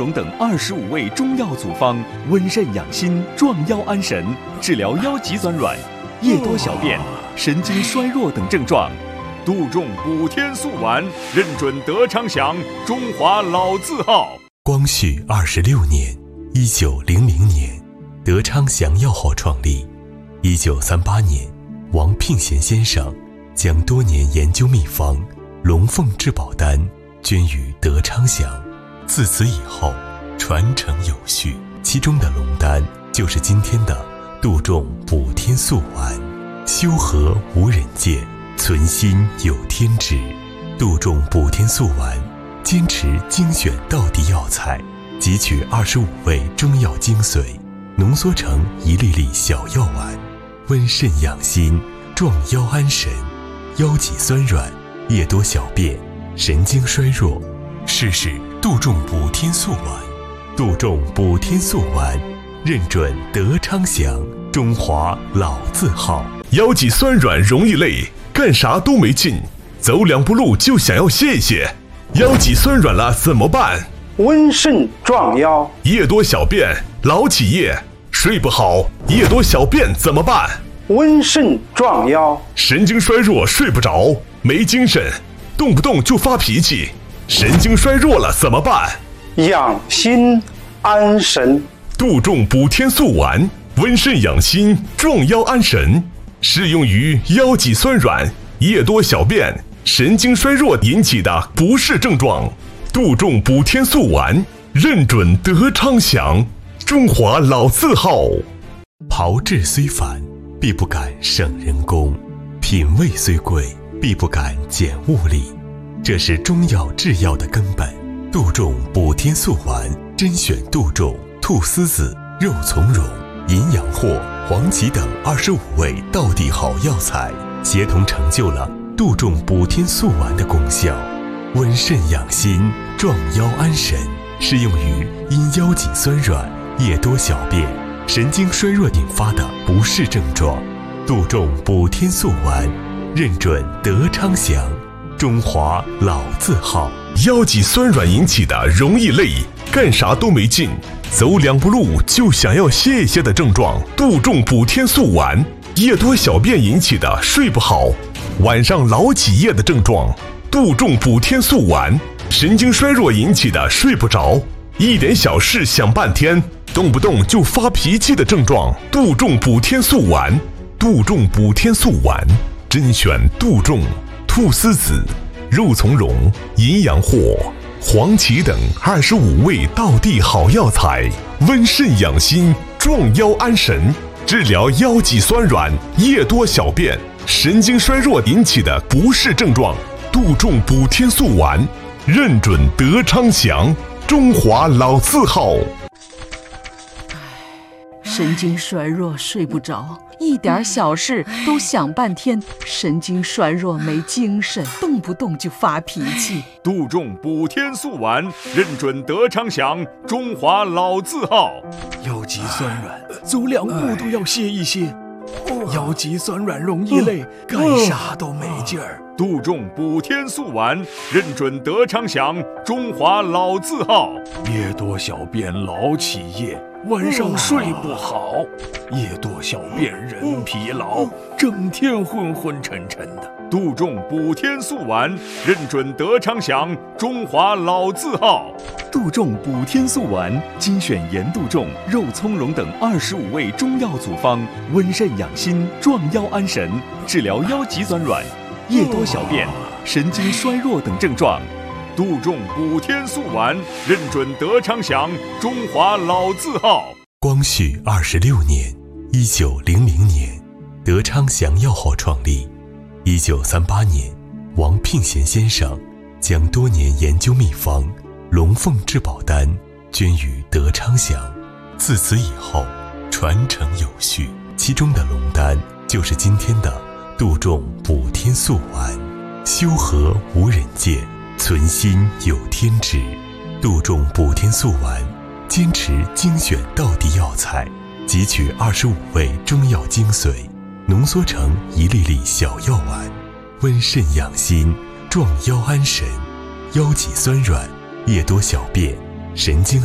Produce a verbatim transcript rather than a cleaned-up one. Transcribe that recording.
龙等二十五味中药组方，温肾养心、壮腰安神，治疗腰脊酸软、夜多小便、神经衰弱等症状。杜仲补天素丸，认准德昌祥，中华老字号。 光绪二十六年，一九零零年，德昌祥药号创立。一九三八年，王聘贤先生将多年研究秘方龙凤至宝丹捐于德昌祥，自此以后传承有序。其中的龙丹就是今天的杜仲补天素丸。修和无人见，存心有天知。杜仲补天素丸坚持精选道地药材，汲取二十五味中药精髓，浓缩成一粒粒小药丸，温肾养心，壮腰安神，腰脊酸软、夜多小便、神经衰弱，试试杜仲补天素丸。杜仲补天素丸，认准德昌祥，中华老字号。 腰脊酸软容易累，干啥都没劲，走两步路就想要歇一歇。腰脊酸软了怎么办？ 温肾壮腰。 夜多小便，老起夜，睡不好，夜多小便怎么办？ 温肾壮腰。 神经衰弱，睡不着，没精神，动不动就发脾气，神经衰弱了怎么办？ 养心安神。 杜仲补天素丸，温肾养心，壮腰安神，适用于腰脊酸软、夜多小便、神经衰弱引起的不适症状。杜仲补天素丸，认准德昌祥，中华老字号。 炮制虽繁，必不敢省人工；品味虽贵，必不敢减物力。这是中药制药的根本。杜仲补天素丸，甄选杜仲、菟丝子、肉苁蓉、银阳藿、黄芪等二十五味道地好药材，协同成就了杜仲补天素丸的功效。温肾养心，壮腰安神，适用于因腰脊酸软、夜多小便、神经衰弱引发的不适症状。杜仲补天素丸，认准德昌祥，中华老字号。 腰脊酸软引起的容易累，干啥都没劲，走两步路就想要歇一歇的症状。杜仲补天素丸。夜多小便引起的睡不好，晚上老起夜的症状。杜仲补天素丸。神经衰弱引起的睡不着，一点小事想半天，动不动就发脾气的症状。杜仲补天素丸。杜仲补天素丸，甄选杜仲、菟丝子、肉苁蓉、银阳藿、黄芪等二十五味道地好药材，温肾养心，壮腰安神，治疗腰脊酸软、夜多小便、神经衰弱引起的不适症状。杜仲补天素丸，认准德昌祥，中华老字号。 神经衰弱，睡不着，一点小事都想半天，神经衰弱没精神，动不动就发脾气。 杜仲补天素丸，认准德昌祥，中华老字号。 腰脊酸软，走两步都要歇一歇。腰脊酸软容易累，干啥都没劲儿。 杜仲补天素丸，认准德昌祥，中华老字号。 夜多小便老起夜，晚上睡不好，夜多小便人疲劳，整天昏昏沉沉的。 杜仲补天素丸，认准德昌祥，中华老字号。杜仲补天素丸，精选盐杜仲、肉苁蓉等二十五味中药组方，温肾养心，壮腰安神，治疗腰脊酸软、夜多小便、神经衰弱等症状。杜仲补天素丸，认准德昌祥，中华老字号。 光绪二十六年，一九零零年，德昌祥药号创立。一九三八年，王聘贤先生将多年研究秘方龙凤至宝丹捐于德昌祥，自此以后传承有序。其中的龙丹就是今天的杜仲补天素丸。修和无人见，存心有天知。杜仲补天素丸坚持精选道地药材，汲取二十五味中药精髓，浓缩成一粒粒小药丸，温肾养心，壮腰安神，腰脊酸软、夜多小便、神经